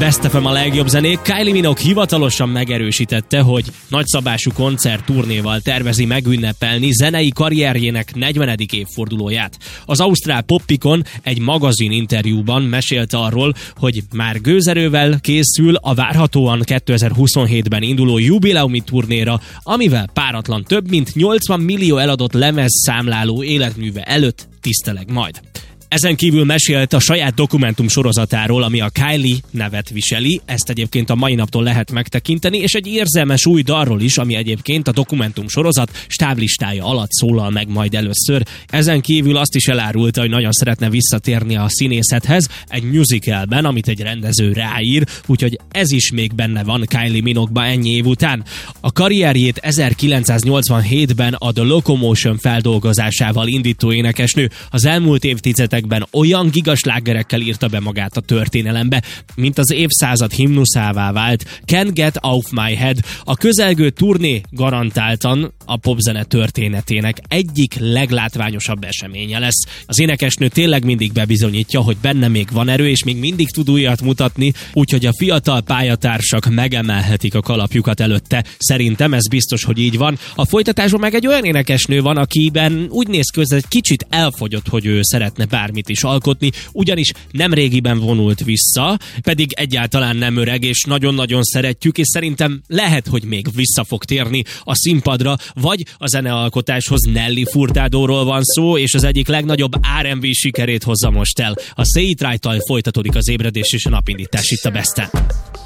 Best FM a legjobb zenék. Kylie Minogue hivatalosan megerősítette, hogy nagyszabású koncertturnéval tervezi megünnepelni zenei karrierjének 40. évfordulóját. Az ausztrál Poppikon egy magazin interjúban mesélte arról, hogy már gőzerővel készül a várhatóan 2027-ben induló jubileumi turnéra, amivel páratlan több mint 80 millió eladott lemez számláló életműve előtt tiszteleg majd. Ezen kívül mesélt a saját dokumentum sorozatáról, ami a Kylie nevet viseli, ezt egyébként a mai naptól lehet megtekinteni, és egy érzelmes új dalról is, ami egyébként a dokumentum sorozat stáblistája alatt szólal meg majd először. Ezen kívül azt is elárulta, hogy nagyon szeretne visszatérni a színészethez egy musicalben, amit egy rendező ráír, úgyhogy ez is még benne van Kylie Minogue-ba ennyi év után. A karrierjét 1987-ben a The Locomotion feldolgozásával indító énekesnő az elmúlt évtizedekben olyan gigaslágerekkel írta be magát a történelembe, mint az évszázad himnuszává vált Can't Get Off My Head. A közelgő turné garantáltan a popzene történetének egyik leglátványosabb eseménye lesz. Az énekesnő tényleg mindig bebizonyítja, hogy benne még van erő, és még mindig tud újat mutatni, úgyhogy a fiatal pályatársak megemelhetik a kalapjukat előtte. Szerintem ez biztos, hogy így van. A folytatásban meg egy olyan énekesnő van, akiben úgy néz ki, hogy egy kicsit elfogyott, hogy ő szeretne bármit is alkotni, ugyanis nem régiben vonult vissza, pedig egyáltalán nem öreg, és nagyon-nagyon szeretjük, és szerintem lehet, hogy még vissza fog térni a színpadra, vagy a zenealkotáshoz. Nelly Furtadóról van szó, és az egyik legnagyobb R&B sikerét hozza most el. A Say It Right-tal folytatódik az ébredés és a napindítás itt a Besten.